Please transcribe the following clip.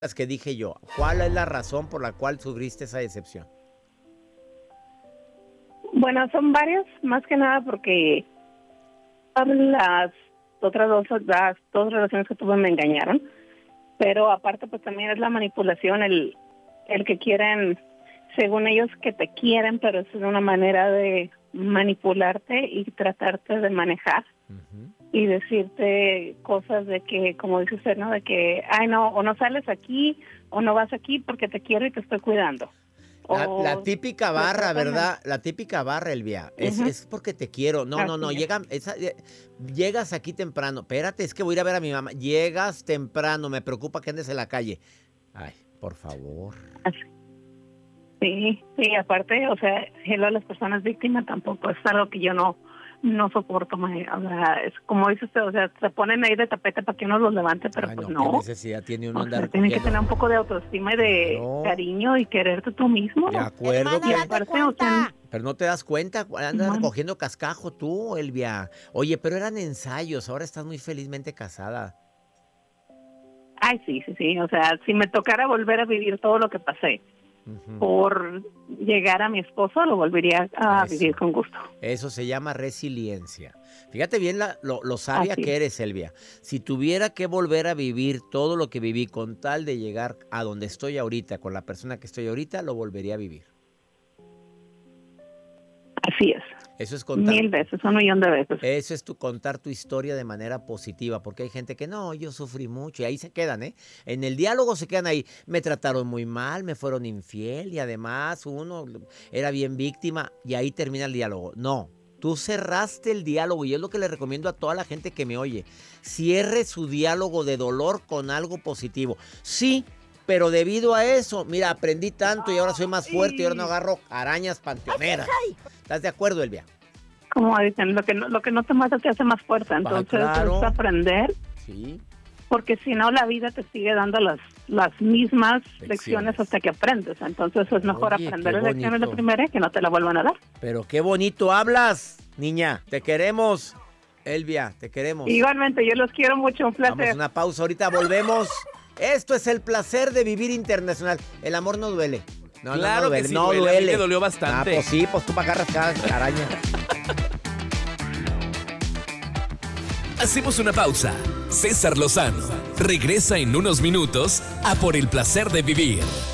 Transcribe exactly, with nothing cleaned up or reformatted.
Las que dije yo, ¿cuál es la razón por la cual sufriste esa decepción? Bueno, son varias, más que nada porque las otras dos, las dos relaciones que tuve me engañaron, pero aparte pues también es la manipulación, el, el que quieren, según ellos que te quieren, pero es una manera de manipularte y tratarte de manejar. Uh-huh. Y decirte cosas de que, como dice usted, ¿no? De que, ay, no, o no sales aquí, o no vas aquí porque te quiero y te estoy cuidando. La, O la típica barra, ¿verdad? La típica barra, Elvia. Es, uh-huh. es porque te quiero. No, Así no, no. Llega, esa, llegas aquí temprano. Espérate, es que voy a ir a ver a mi mamá. Llegas temprano. Me preocupa que andes en la calle. Ay, por favor. Así. Sí, sí, aparte, o sea, hello a las personas víctimas tampoco. Es algo que yo no... no soporto, o sea, es como dice usted, o sea, se ponen ahí de tapete para que uno los levante, pero Ay, pues no. ¿Qué necesidad tiene uno o andar sea, tiene que tener un poco de autoestima y de claro. cariño y quererte tú mismo. De acuerdo. Que aparte, o sea, pero no te das cuenta, andas bueno. recogiendo cascajo tú, Elvia. Oye, pero eran ensayos, ahora estás muy felizmente casada. Ay, sí, sí, sí, o sea, si me tocara volver a vivir todo lo que pasé, Uh-huh. por llegar a mi esposo, lo volvería a Eso. vivir con gusto. Eso se llama resiliencia. Fíjate bien la, lo, lo sabia Así. que eres, Elvia. Si tuviera que volver a vivir todo lo que viví con tal de llegar a donde estoy ahorita, con la persona que estoy ahorita, lo volvería a vivir. Así es. Eso es contar. Mil veces, un millón de veces. Eso es tu contar tu historia de manera positiva, porque hay gente que no, yo sufrí mucho y ahí se quedan, ¿eh? En el diálogo se quedan ahí. Me trataron muy mal, me fueron infiel y además uno era bien víctima y ahí termina el diálogo. No, tú cerraste el diálogo y es lo que le recomiendo a toda la gente que me oye. Cierre su diálogo de dolor con algo positivo. Sí, pero debido a eso, mira, aprendí tanto y ahora soy más fuerte y ahora no agarro arañas panteoneras. ¿Estás de acuerdo, Elvia? Como dicen, lo que no, lo que no te mata te hace más fuerte. Entonces, ah, claro. es aprender. Sí. Porque si no, la vida te sigue dando las, las mismas lecciones. lecciones hasta que aprendes. Entonces, es mejor Oye, aprender las lecciones de primera que no te la vuelvan a dar. Pero qué bonito hablas, niña. Te queremos, Elvia, te queremos. Igualmente, yo los quiero mucho, un placer. Vamos a una pausa, ahorita volvemos. Esto es el placer de vivir internacional. El amor no duele. No, claro no, no duele, que sí no duele. duele. A mí me dolió bastante. Ah, pues sí, pues tú para agarras cada araña. Hacemos una pausa. César Lozano regresa en unos minutos a Por el placer de vivir.